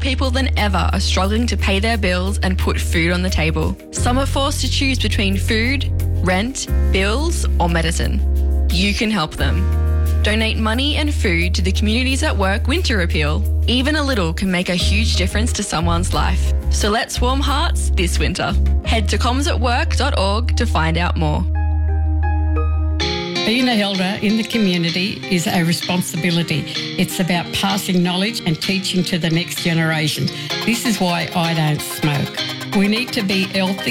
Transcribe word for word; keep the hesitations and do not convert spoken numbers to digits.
people than ever are struggling to pay their bills and put food on the table. Some are forced to choose between food, rent, bills, or medicine. You can help them. Donate money and food to the Communities at Work Winter Appeal. Even a little can make a huge difference to someone's life. So let's warm hearts this winter. Head to comms at work dot org to find out more. Being an elder in the community is a responsibility. It's about passing knowledge and teaching to the next generation. This is why I don't smoke. We need to be healthy